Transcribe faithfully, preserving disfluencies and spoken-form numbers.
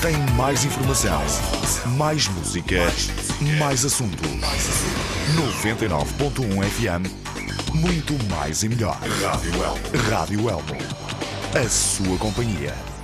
Tem mais informação, mais música, mais assuntos. noventa e nove ponto um F M, muito mais e melhor. Rádio Elmo. Rádio Elmo. A sua companhia.